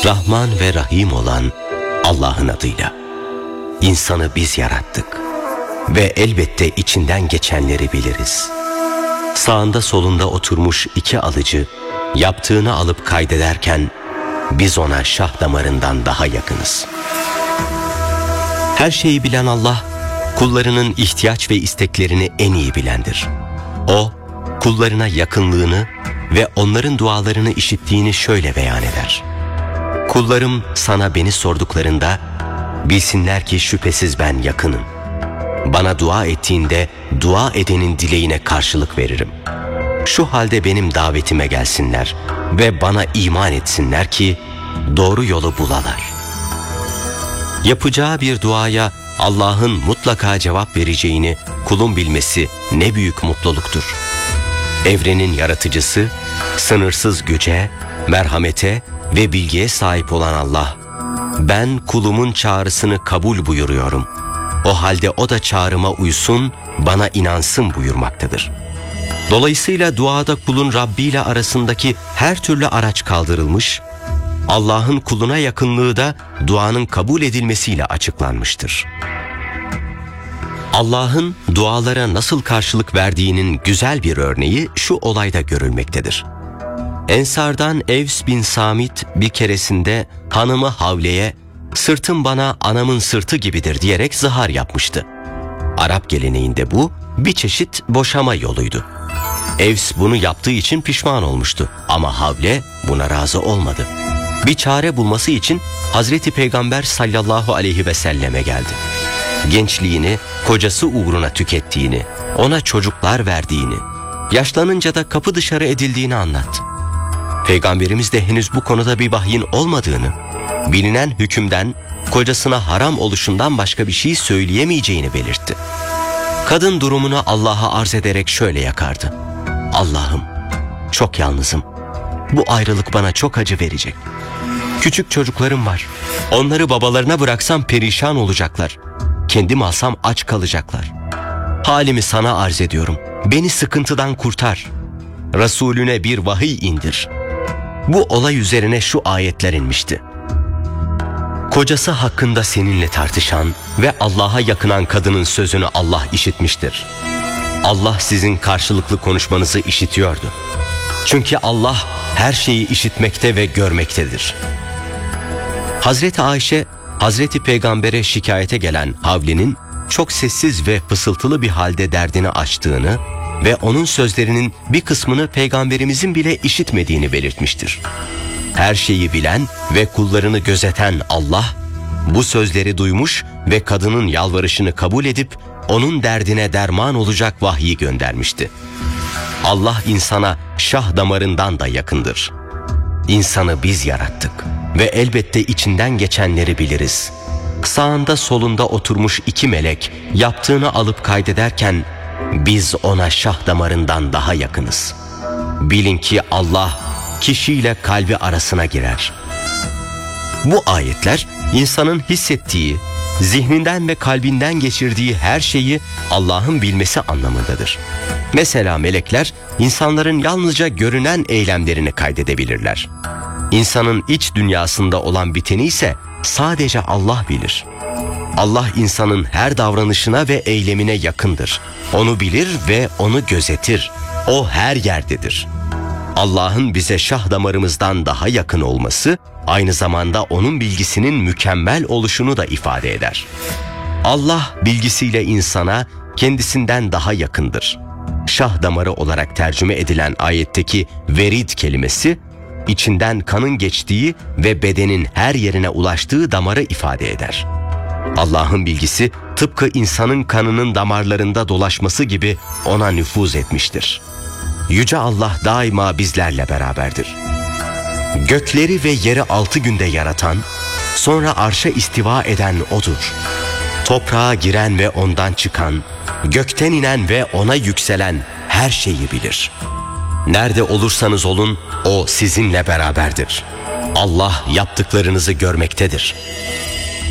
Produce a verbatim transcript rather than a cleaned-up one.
Rahman ve Rahim olan Allah'ın adıyla. İnsanı biz yarattık ve elbette içinden geçenleri biliriz. Sağında solunda oturmuş iki alıcı yaptığını alıp kaydederken biz ona şah damarından daha yakınız. Her şeyi bilen Allah, kullarının ihtiyaç ve isteklerini en iyi bilendir. O, kullarına yakınlığını ve onların dualarını işittiğini şöyle beyan eder. Kullarım sana beni sorduklarında bilsinler ki şüphesiz ben yakınım. Bana dua ettiğinde dua edenin dileğine karşılık veririm. Şu halde benim davetime gelsinler ve bana iman etsinler ki doğru yolu bulalar. Yapacağı bir duaya Allah'ın mutlaka cevap vereceğini kulun bilmesi ne büyük mutluluktur. Evrenin yaratıcısı, sınırsız güce, merhamete ve bilgiye sahip olan Allah, ben kulumun çağrısını kabul buyuruyorum. O halde o da çağrıma uysun, bana inansın buyurmaktadır. Dolayısıyla duada kulun Rabbi ile arasındaki her türlü araç kaldırılmış, Allah'ın kuluna yakınlığı da duanın kabul edilmesiyle açıklanmıştır. Allah'ın dualara nasıl karşılık verdiğinin güzel bir örneği şu olayda görülmektedir. Ensardan Evs bin Samit bir keresinde hanımı Havle'ye "Sırtım bana anamın sırtı gibidir" diyerek zihar yapmıştı. Arap geleneğinde bu bir çeşit boşama yoluydu. Evs bunu yaptığı için pişman olmuştu ama Havle buna razı olmadı. Bir çare bulması için Hazreti Peygamber sallallahu aleyhi ve selleme geldi. Gençliğini kocası uğruna tükettiğini, ona çocuklar verdiğini, yaşlanınca da kapı dışarı edildiğini anlattı. Peygamberimiz de henüz bu konuda bir vahyin olmadığını, bilinen hükümden, kocasına haram oluşundan başka bir şey söyleyemeyeceğini belirtti. Kadın durumunu Allah'a arz ederek şöyle yakardı: Allah'ım, çok yalnızım. Bu ayrılık bana çok acı verecek. Küçük çocuklarım var. Onları babalarına bıraksam perişan olacaklar. Kendim alsam aç kalacaklar. Halimi sana arz ediyorum. Beni sıkıntıdan kurtar. Resulüne bir vahiy indir. Bu olay üzerine şu ayetler inmişti. Kocası hakkında seninle tartışan ve Allah'a yakınan kadının sözünü Allah işitmiştir. Allah sizin karşılıklı konuşmanızı işitiyordu. Çünkü Allah her şeyi işitmekte ve görmektedir. Hazreti Ayşe, Hazreti Peygamber'e şikayete gelen Havle'nin çok sessiz ve fısıltılı bir halde derdini açtığını ve onun sözlerinin bir kısmını Peygamberimizin bile işitmediğini belirtmiştir. Her şeyi bilen ve kullarını gözeten Allah, bu sözleri duymuş ve kadının yalvarışını kabul edip onun derdine derman olacak vahyi göndermişti. Allah insana şah damarından da yakındır. İnsanı biz yarattık ve elbette içinden geçenleri biliriz. Sağında solunda oturmuş iki melek yaptığını alıp kaydederken biz ona şah damarından daha yakınız. Bilin ki Allah kişiyle kalbi arasına girer. Bu ayetler insanın hissettiği, zihninden ve kalbinden geçirdiği her şeyi Allah'ın bilmesi anlamındadır. Mesela melekler insanların yalnızca görünen eylemlerini kaydedebilirler. İnsanın iç dünyasında olan biteni ise sadece Allah bilir. Allah insanın her davranışına ve eylemine yakındır. Onu bilir ve onu gözetir. O her yerdedir. Allah'ın bize şah damarımızdan daha yakın olması aynı zamanda onun bilgisinin mükemmel oluşunu da ifade eder. Allah bilgisiyle insana kendisinden daha yakındır. Şah damarı olarak tercüme edilen ayetteki verid kelimesi, içinden kanın geçtiği ve bedenin her yerine ulaştığı damarı ifade eder. Allah'ın bilgisi tıpkı insanın kanının damarlarında dolaşması gibi ona nüfuz etmiştir. Yüce Allah daima bizlerle beraberdir. Gökleri ve yeri altı günde yaratan, sonra arşa istiva eden O'dur. Toprağa giren ve ondan çıkan, gökten inen ve ona yükselen her şeyi bilir. Nerede olursanız olun, O sizinle beraberdir. Allah yaptıklarınızı görmektedir.